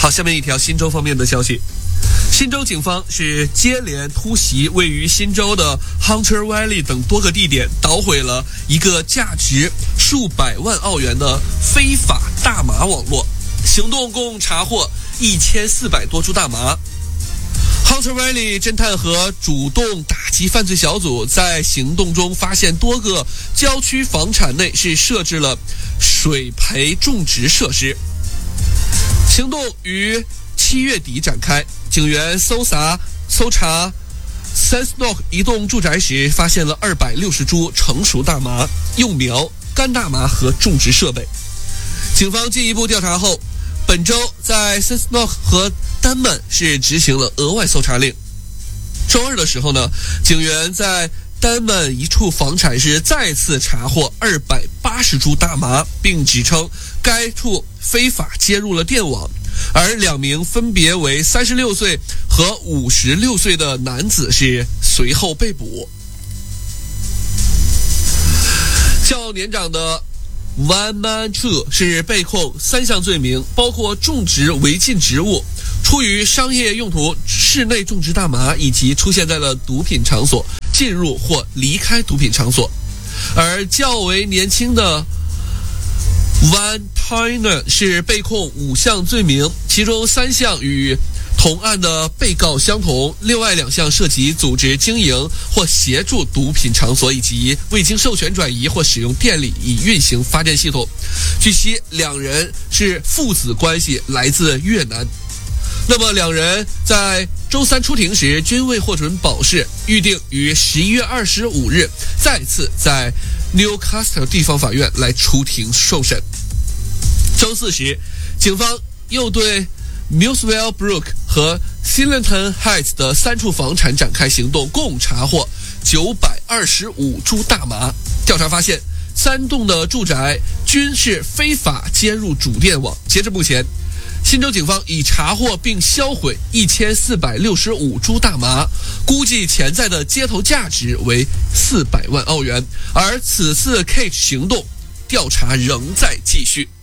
好，下面一条新州方面的消息。新州警方是接连突袭位于新州的 Hunter Valley 等多个地点，捣毁了一个价值数百万澳元的非法大麻网络。行动共查获1400多株大麻。Hunter Valley 侦探和主动打击犯罪小组在行动中发现多个郊区房产内是设置了水培种植设施。行动于7月底展开，警员搜查 Cessnock 一栋住宅时，发现了260株成熟大麻、幼苗、干大麻和种植设备。警方进一步调查后，本周在 Cessnock 和丹曼是执行了额外搜查令。周二的时候呢，警员在丹曼一处房产是再次查获280株大麻，并指称该处非法接入了电网，而2名分别为36岁和56岁的男子是随后被捕。较年长的Van Man Chu 是被控3项罪名，包括种植违禁植物、出于商业用途室内种植大麻，以及出现在了毒品场所、进入或离开毒品场所。而较为年轻的 Van Tyner 是被控5项罪名，其中3项与同案的被告相同，另外2项涉及组织经营或协助毒品场所，以及未经授权转移或使用电力以运行发电系统。据悉，2人是父子关系，来自越南。那么2人在周三出庭时均未获准保释，预定于11月25日再次在 Newcastle 地方法院来出庭受审。周四时，警方又对 Muswell Brook 和 Sillington Heights 的3处房产展开行动，共查获925株大麻。调查发现，3栋的住宅均是非法接入主电网。截至目前，新州警方已查获并销毁1465株大麻，估计潜在的街头价值为400万澳元。而此次 Cage 行动调查仍在继续。